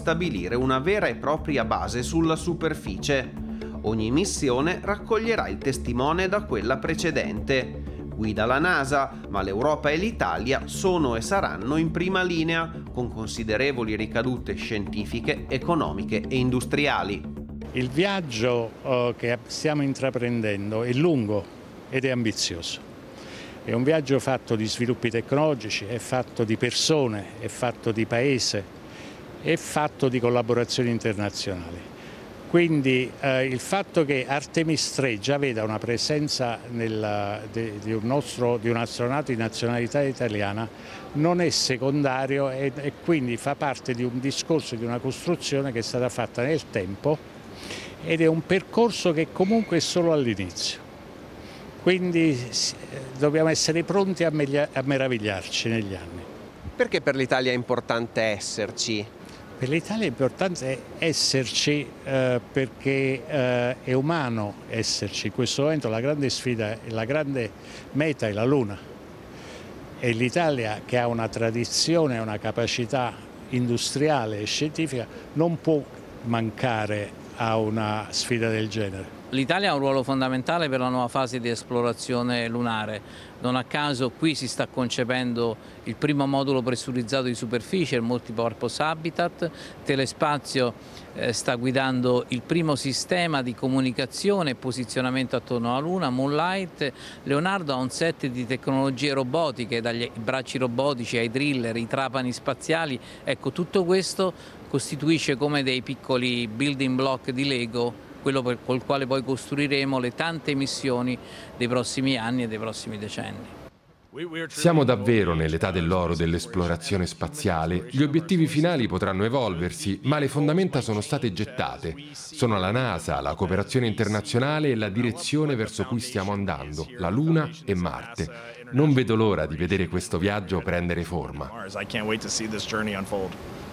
stabilire una vera e propria base sulla superficie. Ogni missione raccoglierà il testimone da quella precedente. Guida la NASA, ma l'Europa e l'Italia sono e saranno in prima linea, con considerevoli ricadute scientifiche, economiche e industriali. Il viaggio che stiamo intraprendendo è lungo ed è ambizioso. È un viaggio fatto di sviluppi tecnologici, è fatto di persone, è fatto di paese, è fatto di collaborazioni internazionali. Quindi il fatto che Artemis 3 già veda una presenza di un astronauta di nazionalità italiana non è secondario e quindi fa parte di un discorso, di una costruzione che è stata fatta nel tempo ed è un percorso che comunque è solo all'inizio. Quindi dobbiamo essere pronti a meravigliarci negli anni. Perché per l'Italia è importante esserci? Per l'Italia è importante esserci perché è umano esserci. In questo momento la grande sfida e la grande meta è la Luna. E l'Italia, che ha una tradizione, una capacità industriale e scientifica, non può mancare a una sfida del genere. L'Italia ha un ruolo fondamentale per la nuova fase di esplorazione lunare. Non a caso qui si sta concependo il primo modulo pressurizzato di superficie, il Multipurpose Habitat. Telespazio sta guidando il primo sistema di comunicazione e posizionamento attorno alla Luna, Moonlight. Leonardo ha un set di tecnologie robotiche, dagli bracci robotici ai driller, i trapani spaziali. Ecco, tutto questo costituisce come dei piccoli building block di Lego, quello col quale poi costruiremo le tante missioni dei prossimi anni e dei prossimi decenni. Siamo davvero nell'età dell'oro dell'esplorazione spaziale. Gli obiettivi finali potranno evolversi, ma le fondamenta sono state gettate. Sono la NASA, la cooperazione internazionale e la direzione verso cui stiamo andando, la Luna e Marte. Non vedo l'ora di vedere questo viaggio prendere forma.